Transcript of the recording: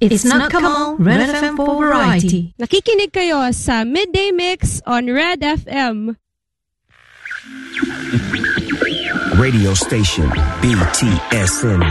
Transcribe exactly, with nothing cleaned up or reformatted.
It's not Kamal, Red F M for Variety. Nakikinig kayo sa Midday Mix on Red F M. Radio station B T S N